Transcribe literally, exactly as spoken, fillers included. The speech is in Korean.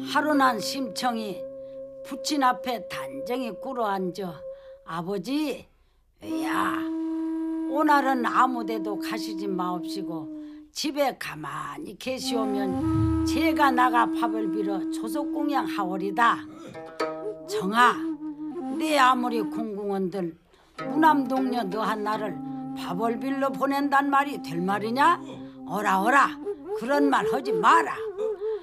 하루난 심청이 부친 앞에 단정히 꿇어앉아 아버지, 야, 오늘은 아무데도 가시지 마옵시고 집에 가만히 계시오면 제가 나가 밥을 빌어 조속공양 하오리다. 정아, 내 아무리 공공원들 무남동녀 너 한 나를 밥을 빌러 보낸단 말이 될 말이냐? 어라 어라, 그런 말 하지 마라.